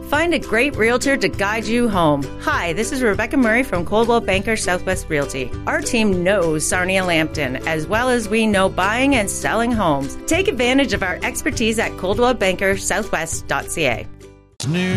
Find a great realtor to guide you home. Hi, this is Rebecca Murray from Coldwell Banker Southwest Realty. Our team knows Sarnia Lambton as well as we know buying and selling homes. Take advantage of our expertise at coldwellbankersouthwest.ca. New